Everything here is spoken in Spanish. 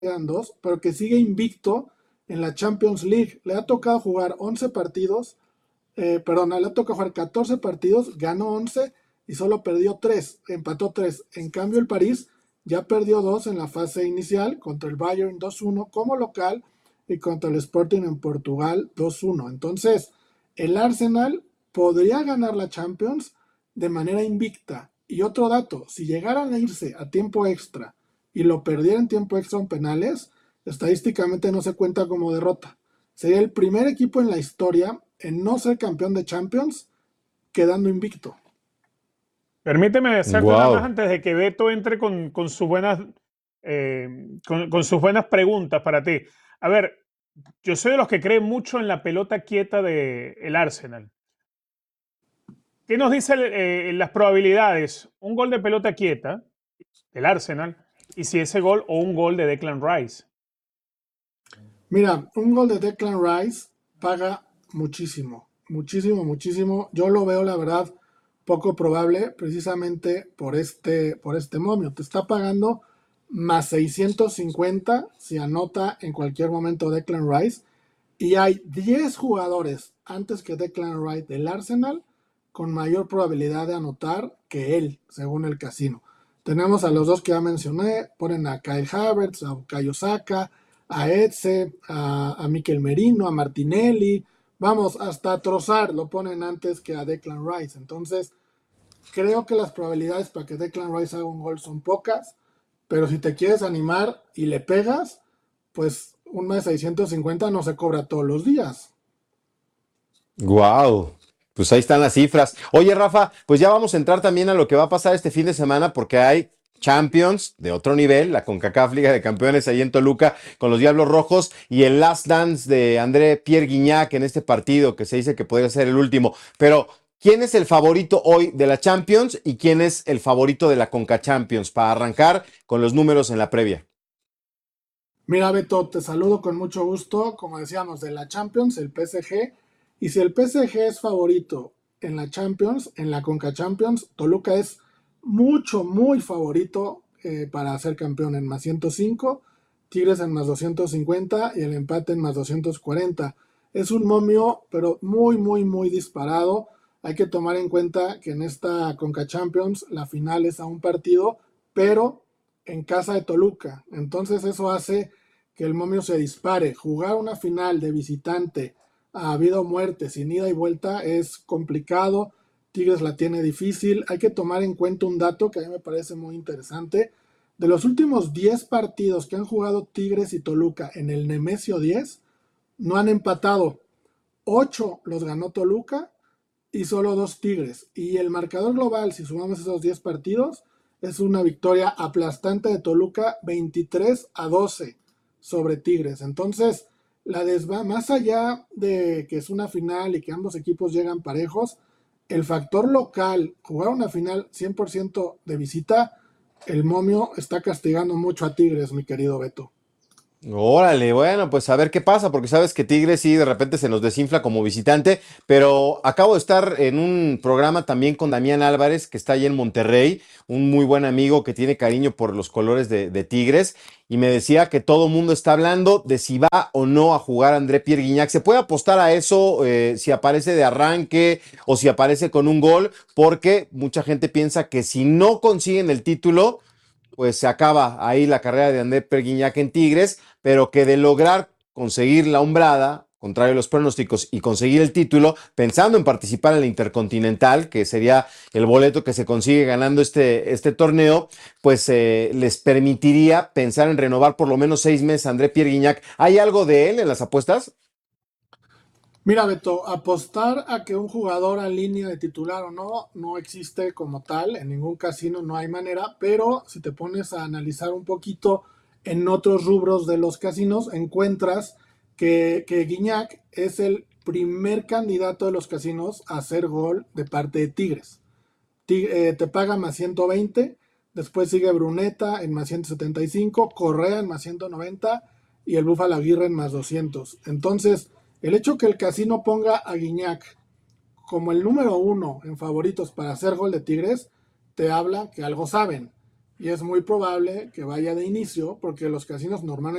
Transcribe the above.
quedan dos, pero que sigue invicto en la Champions League. Le ha tocado jugar 11 partidos, le ha tocado jugar 14 partidos, ganó 11 y solo perdió 3, empató 3. En cambio, el París ya perdió 2 en la fase inicial contra el Bayern 2-1 como local y contra el Sporting en Portugal 2-1. Entonces, el Arsenal podría ganar la Champions de manera invicta. Y otro dato, si llegaran a irse a tiempo extra y lo perdieran en tiempo extra en penales, estadísticamente no se cuenta como derrota. Sería el primer equipo en la historia en no ser campeón de Champions quedando invicto. Permíteme hacerte nada más Wow. antes de que Beto entre con sus con sus buenas preguntas para ti. A ver, yo soy de los que creen mucho en la pelota quieta del Arsenal. ¿Qué nos dicen las probabilidades? Un gol de pelota quieta del Arsenal y si ese gol o un gol de Declan Rice. Mira, un gol de Declan Rice paga muchísimo, muchísimo, muchísimo. Yo lo veo, la verdad, poco probable, precisamente por este momio. Te está pagando más 650 si anota en cualquier momento Declan Rice. Y hay 10 jugadores antes que Declan Rice del Arsenal con mayor probabilidad de anotar que él, según el casino. Tenemos a los dos que ya mencioné, ponen a Kai Havertz, a Bukayo Saka, a Etze, a Mikel Merino, a Martinelli, vamos, hasta a Trossard lo ponen antes que a Declan Rice. Entonces, creo que las probabilidades para que Declan Rice haga un gol son pocas, pero si te quieres animar y le pegas, pues un más 650 no se cobra todos los días. Wow. Pues ahí están las cifras. Oye, Rafa, pues ya vamos a entrar también a lo que va a pasar este fin de semana porque hay Champions de otro nivel, la CONCACAF Liga de Campeones ahí en Toluca con los Diablos Rojos y el Last Dance de André Pierre Gignac en este partido que se dice que podría ser el último. Pero, ¿quién es el favorito hoy de la Champions y quién es el favorito de la CONCA Champions? Para arrancar con los números en la previa. Mira, Beto, te saludo con mucho gusto. Como decíamos, de la Champions, el PSG. Y si el PSG es favorito en la Champions, en la Conca Champions, Toluca es mucho, muy favorito para ser campeón en más 105, Tigres en más 250 y el empate en más 240. Es un momio, pero muy, muy, muy disparado. Hay que tomar en cuenta que en esta Conca Champions la final es a un partido, pero en casa de Toluca. Entonces eso hace que el momio se dispare. Jugar una final de visitante a vida o muerte sin ida y vuelta es complicado. Tigres la tiene difícil. Hay que tomar en cuenta un dato que a mí me parece muy interesante. De los últimos 10 partidos que han jugado Tigres y Toluca en el Nemesio 10, no han empatado. 8 los ganó Toluca y solo 2 Tigres. Y el marcador global, si sumamos esos 10 partidos, es una victoria aplastante de Toluca 23-12 sobre Tigres. Entonces, más allá de que es una final y que ambos equipos llegan parejos, el factor local, jugar una final 100% de visita, el momio está castigando mucho a Tigres, mi querido Beto. Órale, bueno, pues a ver qué pasa, porque sabes que Tigres sí de repente se nos desinfla como visitante, pero acabo de estar en un programa también con Damián Álvarez, que está ahí en Monterrey, un muy buen amigo que tiene cariño por los colores de Tigres, y me decía que todo el mundo está hablando de si va o no a jugar André Pierre Gignac. ¿Se puede apostar a eso, si aparece de arranque o si aparece con un gol? Porque mucha gente piensa que si no consiguen el título pues se acaba ahí la carrera de André Perguiñac en Tigres, pero que de lograr conseguir la hombrada, contrario a los pronósticos, y conseguir el título, pensando en participar en la Intercontinental, que sería el boleto que se consigue ganando este torneo, pues les permitiría pensar en renovar por lo menos 6 meses a André Pierre Gignac. ¿Hay algo de él en las apuestas? Mira, Beto, apostar a que un jugador alinee de titular o no, no existe como tal, en ningún casino no hay manera, pero si te pones a analizar un poquito en otros rubros de los casinos, encuentras que Guiñac es el primer candidato de los casinos a hacer gol de parte de Tigres. Te paga más 120, después sigue Bruneta en más 175, Correa en más 190 y el Búfalo Aguirre en más 200. Entonces, el hecho que el casino ponga a Guiñac como el número uno en favoritos para hacer gol de Tigres, te habla que algo saben. y es muy probable que vaya de inicio porque los casinos normalmente